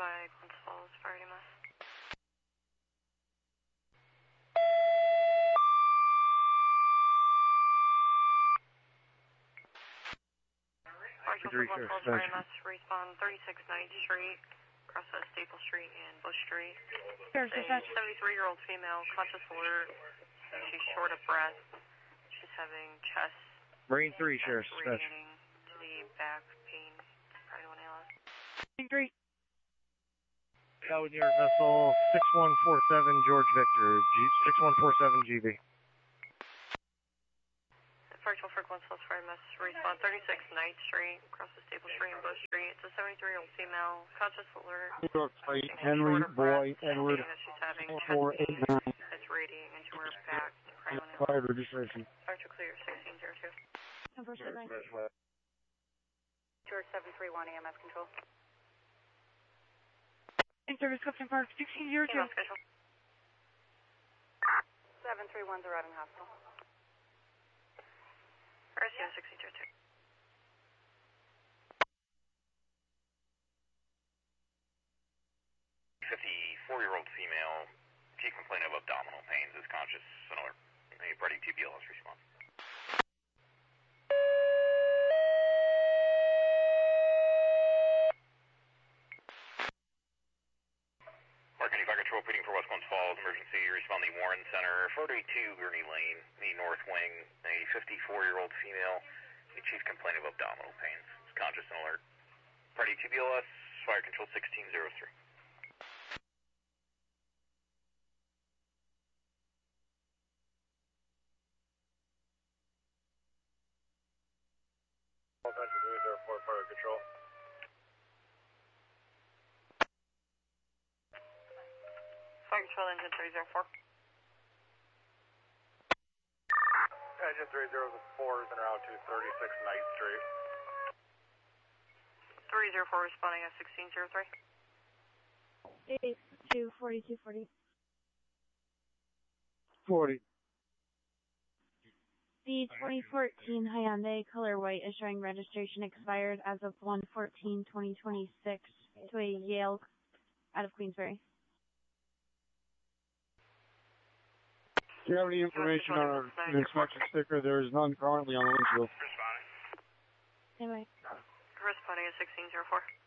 by Glens Falls Fire EMS. Glens Falls Fire EMS, respawn 36 9th Street, across Staple Street and Bush Street. Sure, It's a 73-year-old female, conscious alert. She's short of breath. She's having chest. Marine 3, Sheriff. Radiating to the back pain. Probably one ALS. Marine 3. That was your vessel 6147 George Victor, 6147 GB. Virtual for Glens Falls Fire EMS, respawn 36 9th Street, across the Staple Street and Bush Street. It's a 73-year-old female, conscious alert. New York Flight, Henry Boy, Edward, She's having chest 489. pain. It's radiating into her back. Fire registration. Virtual clear 1602. Number 7. George 731 EMS control. In service, Captain Park 1602. EMS schedule. 731's arriving hospital. RCO 1602. Four-year-old female, chief complaint of abdominal pains, is conscious and alert. A ready TBLS response. Mark 95 Control, repeating for West Glens Falls, emergency, respond the Warren Center, 482 Gurney Lane, the north wing, a 54-year-old female, a chief complaint of abdominal pains, is conscious and alert. Ready TBLS, fire control 1603. Country 304, fire control. Fire control engine 304. Engine 304 is en route to 36 9th Street. 304 responding at 1603. 82 42 40. 40. The 2014 Hyundai Color White is showing registration expired as of 1/14/2026 to a Yale out of Queensbury. Do you have any information on an inspection sticker? There is none currently on the windshield. Responding. Anyway. Responding at 1604.